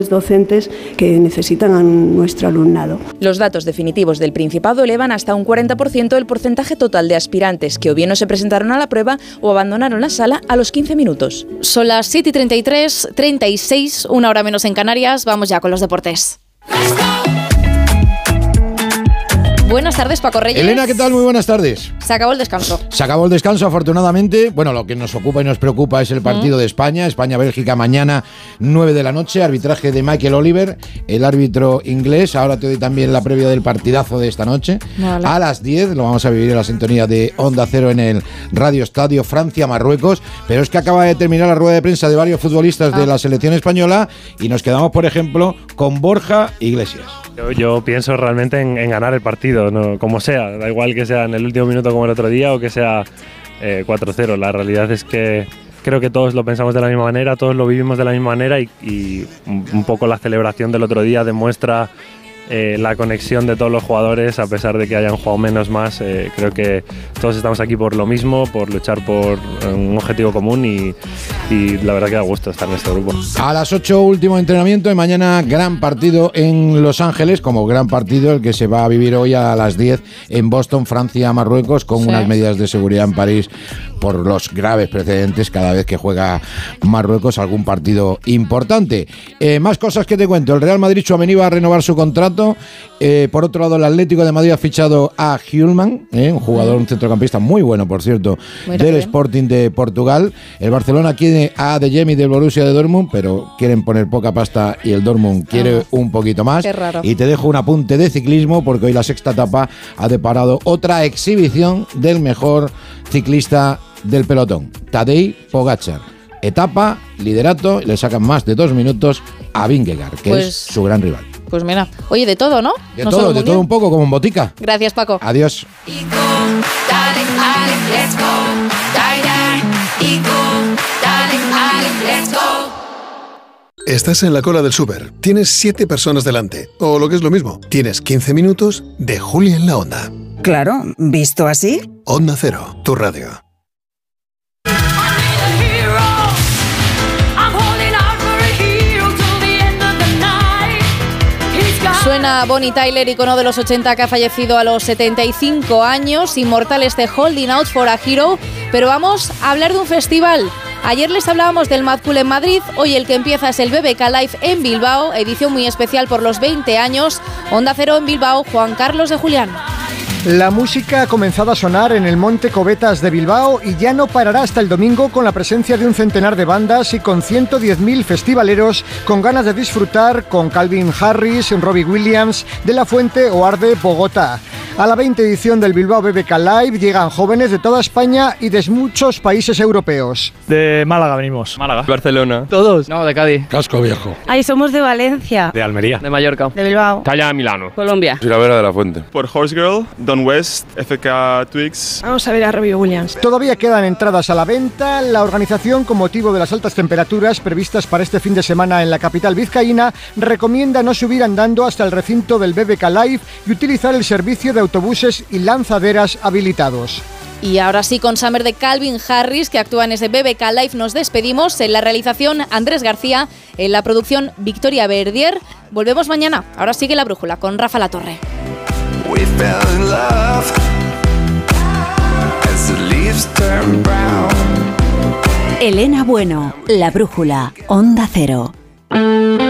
docentes que necesitan a nuestro alumnado. Los datos definitivos del Principado elevan hasta un 40% el porcentaje total de aspirantes que o bien no se presentaron a la prueba o abandonaron la sala a los 15 minutos. Son las 7:33, 36, una hora menos en Canarias. Vamos ya con los deportes. Buenas tardes, Paco Reyes. Elena, ¿qué tal? Muy buenas tardes. Se acabó el descanso. Se acabó el descanso, afortunadamente. Bueno, lo que nos ocupa y nos preocupa es el partido de España. España-Bélgica mañana, 9 de la noche. Arbitraje de Michael Oliver, el árbitro inglés. Ahora te doy también la previa del partidazo de esta noche. Vale. A las 10 lo vamos a vivir en la sintonía de Onda Cero en el Radio Estadio Francia-Marruecos. Pero es que acaba de terminar la rueda de prensa de varios futbolistas de la selección española y nos quedamos, por ejemplo, con Borja Iglesias. Yo pienso realmente en ganar el partido, ¿no? Como sea, da igual que sea en el último minuto como el otro día o que sea 4-0. La realidad es que creo que todos lo pensamos de la misma manera, todos lo vivimos de la misma manera y un poco la celebración del otro día demuestra la conexión de todos los jugadores, a pesar de que hayan jugado menos más. Creo que todos estamos aquí por lo mismo, por luchar por un objetivo común y la verdad que da gusto estar en este grupo. A las 8, último entrenamiento y mañana gran partido en Los Ángeles, como gran partido el que se va a vivir hoy a las 10 en Boston, Francia, Marruecos, con unas medidas de seguridad en París por los graves precedentes cada vez que juega Marruecos algún partido importante. Más cosas que te cuento. El Real Madrid Tchouaméni va a renovar su contrato. Por otro lado, el Atlético de Madrid ha fichado a Hjulman, un jugador, un centrocampista muy bueno, por cierto, del Sporting de Portugal. El Barcelona quiere a De Jemi del Borussia de Dortmund, pero quieren poner poca pasta y el Dortmund quiere un poquito más. Qué raro. Y te dejo un apunte de ciclismo, porque hoy la sexta etapa ha deparado otra exhibición del mejor ciclista del pelotón, Tadej Pogačar. Etapa, liderato, le sacan más de 2 minutos a Vingegaard, que es su gran rival. Pues mira, oye, de todo, ¿no? De todo un poco, como en botica. Gracias, Paco. Adiós. Estás en la cola del súper, tienes 7 personas delante, o lo que es lo mismo, tienes 15 minutos de Julia en la Onda. Claro, visto así. Onda Cero, tu radio. Suena Bonnie Tyler, icono de los 80 que ha fallecido a los 75 años, inmortal este Holding Out for a Hero, pero vamos a hablar de un festival. Ayer les hablábamos del Mad Cool en Madrid, hoy el que empieza es el BBK Live en Bilbao, edición muy especial por los 20 años. Onda Cero en Bilbao, Juan Carlos de Julián. La música ha comenzado a sonar en el Monte Cobetas de Bilbao y ya no parará hasta el domingo con la presencia de un centenar de bandas y con 110.000 festivaleros con ganas de disfrutar con Calvin Harris, Robbie Williams, De La Fuente o Arde Bogotá. A la 20 edición del Bilbao BBK Live llegan jóvenes de toda España y de muchos países europeos. De Málaga venimos. Málaga. Barcelona. ¿Todos? No, de Cádiz. Casco Viejo. Ahí somos de Valencia. De Almería. De Mallorca. De Bilbao. Talla, Milano. Colombia. Talavera de la Fuente. Por Horse Girl, Don West, FK Twigs. Vamos a ver a Robbie Williams. Todavía quedan entradas a la venta. La organización, con motivo de las altas temperaturas previstas para este fin de semana en la capital vizcaína, recomienda no subir andando hasta el recinto del BBK Live y utilizar el servicio de autobuses y lanzaderas habilitados. Y ahora sí, con Summer de Calvin Harris, que actúa en ese BBK Live, nos despedimos. En la realización, Andrés García. En la producción, Victoria Verdier. Volvemos mañana. Ahora sigue La Brújula con Rafa Latorre. Elena Bueno, La Brújula, Onda Cero.